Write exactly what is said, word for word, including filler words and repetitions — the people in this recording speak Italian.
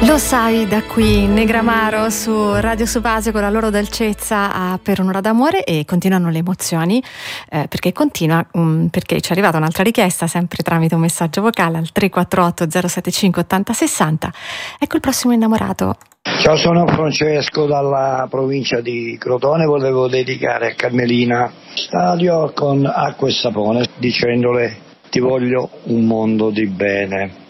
Lo sai, da qui Negramaro su Radio Subasio con la loro dolcezza a Per un'ora d'amore, e continuano le emozioni eh, perché continua um, perché ci è arrivata un'altra richiesta sempre tramite un messaggio vocale al tre quattro otto zero sette cinque ottanta sessanta. Ecco il prossimo innamorato. Ciao, sono Francesco dalla provincia di Crotone. Volevo dedicare a Carmelina Stadio con Acqua e Sapone dicendole: ti voglio un mondo di bene.